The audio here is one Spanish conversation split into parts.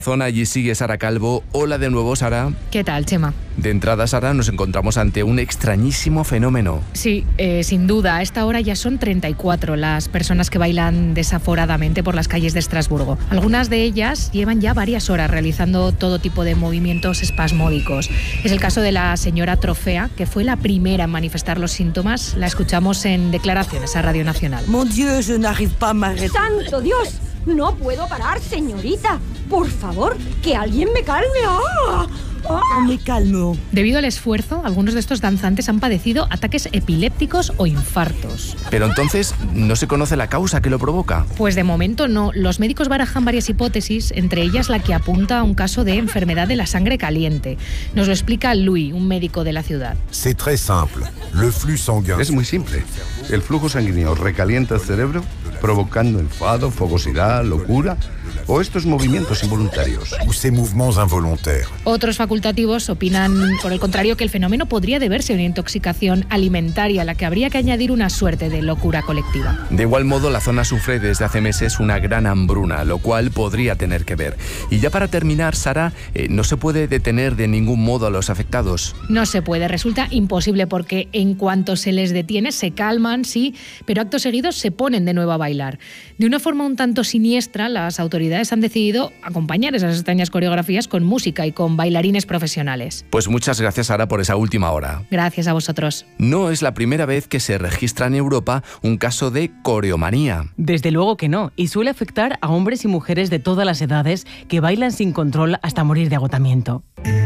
Zona, allí sigue Sara Calvo. Hola de nuevo, Sara. ¿Qué tal, Chema? De entrada, Sara, nos encontramos ante un extrañísimo fenómeno. Sí, sin duda. A esta hora ya son 34 las personas que bailan desaforadamente por las calles de Estrasburgo. Algunas de ellas llevan ya varias horas realizando todo tipo de movimientos espasmódicos. Es el caso de la señora Trofea, que fue la primera en manifestar los síntomas. La escuchamos en declaraciones a Radio Nacional. Mon Dieu, je n'arrive pas à m'arrêter. ¡Santo Dios! No puedo parar, señorita. Por favor, que alguien me calme. ¡Ah! ¡Ah! Me calmo. Debido al esfuerzo, algunos de estos danzantes han padecido ataques epilépticos o infartos. Pero entonces, ¿no se conoce la causa que lo provoca? Pues de momento no. Los médicos barajan varias hipótesis, entre ellas la que apunta a un caso de enfermedad de la sangre caliente. Nos lo explica Louis, un médico de la ciudad. C'est très simple. Le flux sanguin. Es muy simple. El flujo sanguíneo recalienta el cerebro, provocando enfado, fogosidad, locura o estos movimientos involuntarios. Ou ces mouvements involontaires. Otros facultativos opinan, por el contrario, que el fenómeno podría deberse a una intoxicación alimentaria a la que habría que añadir una suerte de locura colectiva. De igual modo, la zona sufre desde hace meses una gran hambruna, lo cual podría tener que ver. Y ya para terminar, Sara, no se puede detener de ningún modo a los afectados. No se puede, resulta imposible porque en cuanto se les detiene se calman, sí, pero actos seguidos se ponen de nuevo a bailar. De una forma un tanto siniestra, las autoridades han decidido acompañar esas extrañas coreografías con música y con bailarines profesionales. Pues muchas gracias, Sara, por esa última hora. Gracias a vosotros. No es la primera vez que se registra en Europa un caso de coreomanía. Desde luego que no, y suele afectar a hombres y mujeres de todas las edades que bailan sin control hasta morir de agotamiento.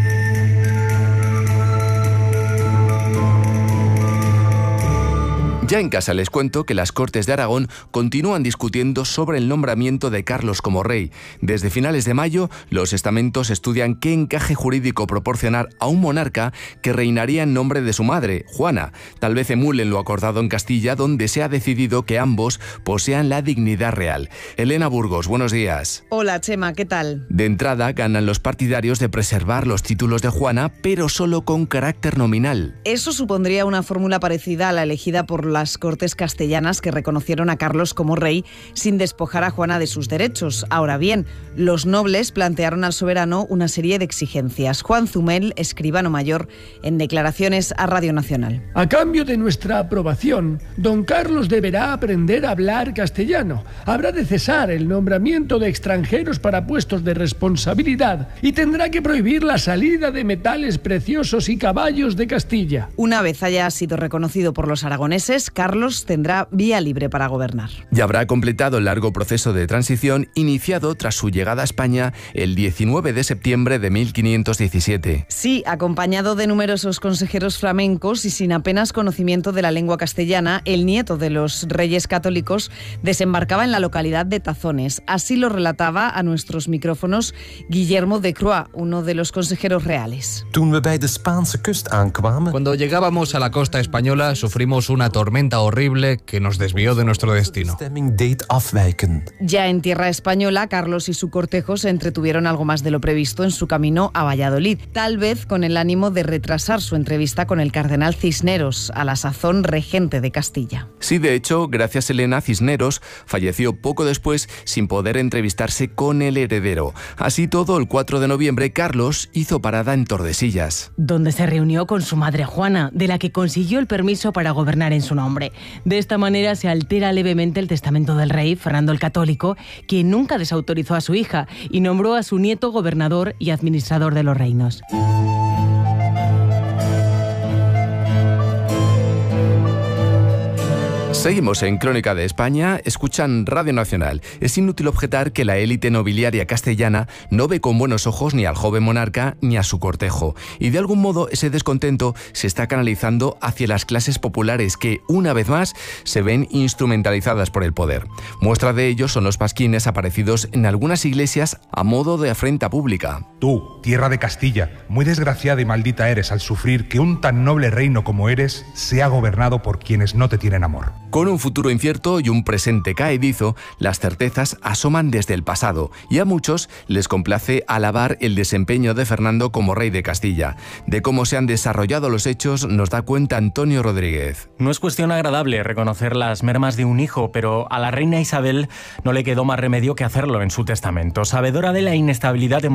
Ya en casa les cuento que las Cortes de Aragón continúan discutiendo sobre el nombramiento de Carlos como rey. Desde finales de mayo, los estamentos estudian qué encaje jurídico proporcionar a un monarca que reinaría en nombre de su madre, Juana. Tal vez emulen lo acordado en Castilla, donde se ha decidido que ambos posean la dignidad real. Elena Burgos, buenos días. Hola, Chema, ¿qué tal? De entrada, ganan los partidarios de preservar los títulos de Juana, pero solo con carácter nominal. Eso supondría una fórmula parecida a la elegida por las Cortes castellanas, que reconocieron a Carlos como rey sin despojar a Juana de sus derechos. Ahora bien, los nobles plantearon al soberano una serie de exigencias. Juan Zumel, escribano mayor, en declaraciones a Radio Nacional. A cambio de nuestra aprobación, don Carlos deberá aprender a hablar castellano. Habrá de cesar el nombramiento de extranjeros para puestos de responsabilidad y tendrá que prohibir la salida de metales preciosos y caballos de Castilla. Una vez haya sido reconocido por los aragoneses, Carlos tendrá vía libre para gobernar. Y habrá completado el largo proceso de transición iniciado tras su llegada a España el 19 de septiembre de 1517. Sí, acompañado de numerosos consejeros flamencos y sin apenas conocimiento de la lengua castellana, el nieto de los reyes católicos desembarcaba en la localidad de Tazones. Así lo relataba a nuestros micrófonos Guillermo de Croix, uno de los consejeros reales. Cuando llegábamos a la costa española, sufrimos una tormenta horrible que nos desvió de nuestro destino. Ya en tierra española, Carlos y su cortejo se entretuvieron algo más de lo previsto en su camino a Valladolid, tal vez con el ánimo de retrasar su entrevista con el cardenal Cisneros, a la sazón regente de Castilla. Sí, de hecho, gracias a Elena, Cisneros falleció poco después sin poder entrevistarse con el heredero. Así todo, el 4 de noviembre, Carlos hizo parada en Tordesillas, donde se reunió con su madre Juana, de la que consiguió el permiso para gobernar en su nombre. De esta manera se altera levemente el testamento del rey, Fernando el Católico, quien nunca desautorizó a su hija y nombró a su nieto gobernador y administrador de los reinos. Seguimos en Crónica de España, escuchan Radio Nacional. Es inútil objetar que la élite nobiliaria castellana no ve con buenos ojos ni al joven monarca ni a su cortejo. Y de algún modo ese descontento se está canalizando hacia las clases populares que, una vez más, se ven instrumentalizadas por el poder. Muestra de ello son los pasquines aparecidos en algunas iglesias a modo de afrenta pública. Tú, tierra de Castilla, muy desgraciada y maldita eres al sufrir que un tan noble reino como eres sea gobernado por quienes no te tienen amor. Con un futuro incierto y un presente caedizo, las certezas asoman desde el pasado y a muchos les complace alabar el desempeño de Fernando como rey de Castilla. De cómo se han desarrollado los hechos nos da cuenta Antonio Rodríguez. No es cuestión agradable reconocer las mermas de un hijo, pero a la reina Isabel no le quedó más remedio que hacerlo en su testamento. Sabedora de la inestabilidad